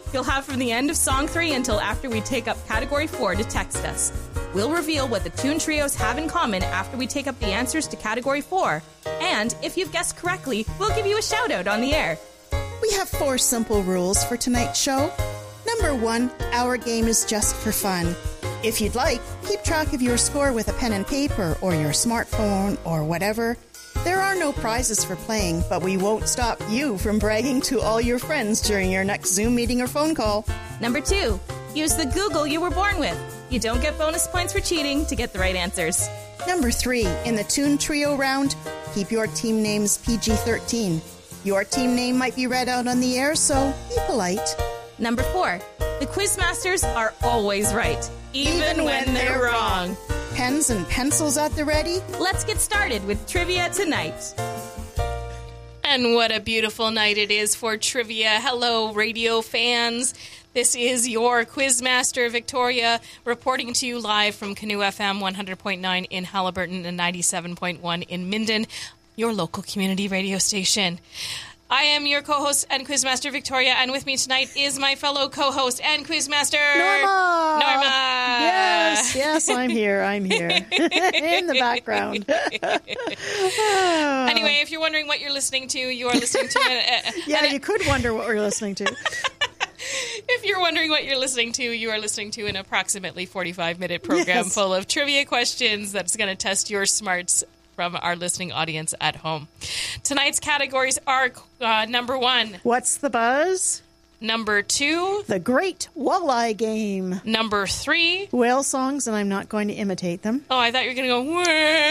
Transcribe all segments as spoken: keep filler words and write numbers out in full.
You'll have from the end of song three until after we take up category four to text us. We'll reveal what the Tune Trios have in common after we take up the answers to category four. And if you've guessed correctly, we'll give you a shout out on the air. We have four simple rules for tonight's show. Number one, our game is just for fun. If you'd like, keep track of your score with a pen and paper or your smartphone or whatever. There are no prizes for playing, but we won't stop you from bragging to all your friends during your next Zoom meeting or phone call. Number two, use the Google you were born with. You don't get bonus points for cheating to get the right answers. Number three, in the Tune Trio round, keep your team names P G thirteen. Your team name might be read out on the air, so be polite. Number four, the Quizmasters are always right, even, even when, when they're, they're wrong. Pens and pencils at the ready? Let's get started with trivia tonight. And what a beautiful night it is for trivia. Hello, radio fans. This is your Quizmaster, Victoria, reporting to you live from Canoe F M one hundred point nine in Haliburton and ninety-seven point one in Minden, your local community radio station. I am your co-host and Quizmaster, Victoria, and with me tonight is my fellow co-host and Quizmaster, Norma! Norma! Yes, yes, I'm here, I'm here. In the background. Anyway, if you're wondering what you're listening to, you are listening to... A, a, yeah, an, you could wonder what we're listening to. If you're wondering what you're listening to, you are listening to an approximately forty-five minute program yes. full of trivia questions that's going to test your smarts from our listening audience at home. Tonight's categories are uh, number one, What's the Buzz? Number two, The Great Walleye Game. Number three, Whale songs, and I'm not going to imitate them. Oh, I thought you were going to go,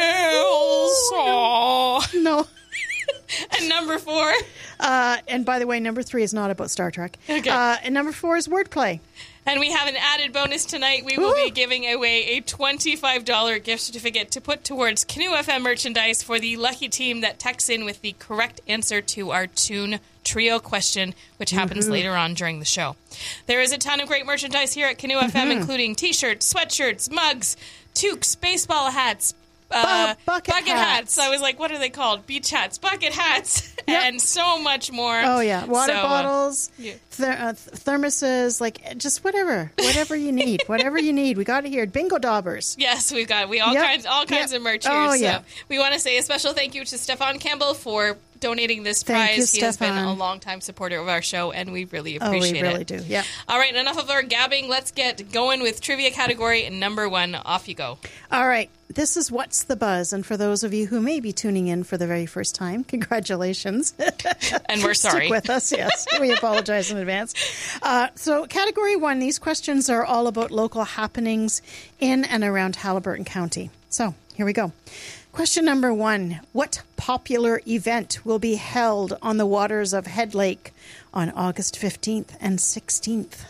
whale song. No. And number four, uh, and by the way, number three is not about Star Trek. Okay. Uh, and number four is wordplay. And we have an added bonus tonight. We will Woo! be giving away a twenty-five dollars gift certificate to put towards Canoe F M merchandise for the lucky team that texts in with the correct answer to our Tune Trio question, which happens mm-hmm. later on during the show. There is a ton of great merchandise here at Canoe mm-hmm. F M, including T-shirts, sweatshirts, mugs, toques, baseball hats, Uh, Bu- bucket, bucket hats. hats. I was like, what are they called? Beach hats, bucket hats, yep. and so much more. Oh, yeah. Water so, bottles, uh, yeah. ther- uh, th- thermoses, like just whatever. Whatever you need. Whatever you need. We got it here. Bingo daubers. Yes, we've got we all yep. kinds all kinds yep. of merch here. Oh, so yeah. we want to say a special thank you to Stefan Campbell for donating this Thank prize. you, he has been Stefan. a long-time supporter of our show, and we really Oh, appreciate we really it. do. Yeah. All right, enough of our gabbing. Let's get going with trivia category number one. Off you go. All right. This is What's the Buzz? And for those of you who may be tuning in for the very first time, congratulations. And we're sorry. Stick with us, yes. We apologize in advance. Uh, so category one, these questions are all about local happenings in and around Haliburton County. So here we go. Question number one, what popular event will be held on the waters of Head Lake on August fifteenth and sixteenth?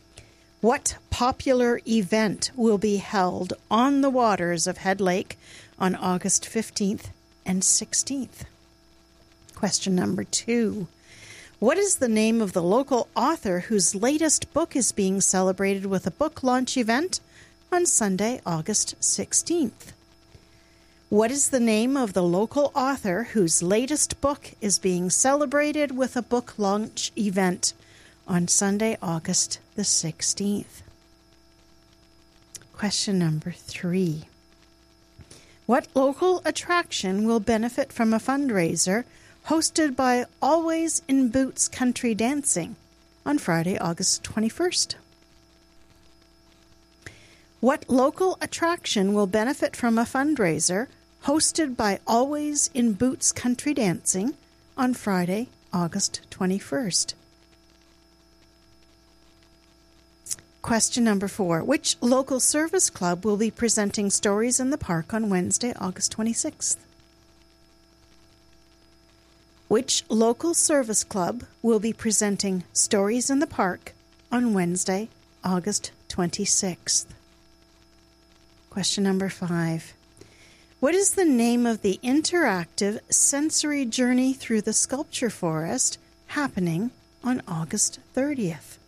What popular event will be held on the waters of Head Lake on August fifteenth and sixteenth? Question number two. What is the name of the local author whose latest book is being celebrated with a book launch event on Sunday, August sixteenth? What is the name of the local author whose latest book is being celebrated with a book launch event on Sunday, August the sixteenth? Question number three. What local attraction will benefit from a fundraiser hosted by Always in Boots Country Dancing on Friday, August twenty-first? What local attraction will benefit from a fundraiser hosted by Always in Boots Country Dancing on Friday, August twenty-first? Question number four. Which local service club will be presenting Stories in the Park on Wednesday, August twenty-sixth? Which local service club will be presenting Stories in the Park on Wednesday, August twenty-sixth? Question number five. What is the name of the interactive sensory journey through the sculpture forest happening on August thirtieth?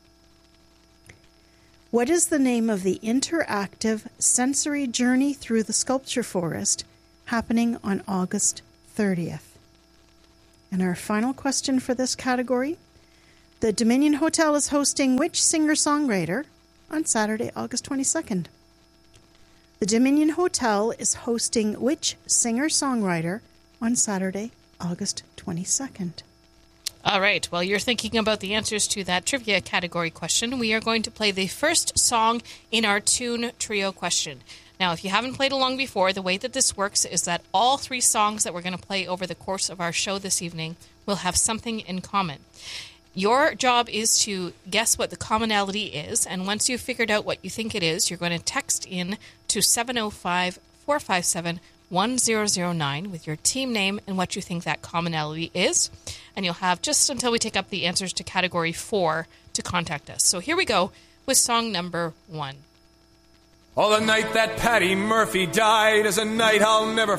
What is the name of the interactive sensory journey through the sculpture forest happening on August thirtieth? And our final question for this category. The Dominion Hotel is hosting which singer-songwriter on Saturday, August twenty-second? The Dominion Hotel is hosting which singer-songwriter on Saturday, August twenty-second? All right. While you're thinking about the answers to that trivia category question, we are going to play the first song in our Tune Trio question. Now, if you haven't played along before, the way that this works is that all three songs that we're going to play over the course of our show this evening will have something in common. Your job is to guess what the commonality is, and once you've figured out what you think it is, you're going to text in to seven oh five, four five seven, one zero zero nine with your team name and what you think that commonality is, and you'll have just until we take up the answers to category four to contact us. So here we go with song number one. Oh, the night that Patty Murphy died is a night I'll never